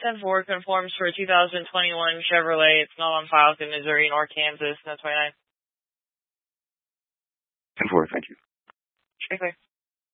10-4 conforms for a 2021 Chevrolet. It's not on file in Missouri nor Kansas. No 29. 10-4, thank you. Okay.